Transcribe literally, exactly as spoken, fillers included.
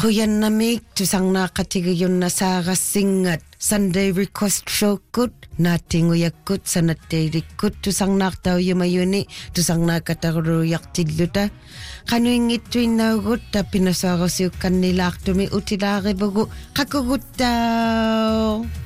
Quyannamik tusangnaaqatigayunna saarassingat Sunday request showkut naatinguyakkut sanattailikkut tusangnaartauyumayuni tusangnaakataruluyartilluta qanuingittuinnaugut tapinasuarasiukkannilaartumi utilaarivugu qakuguttaa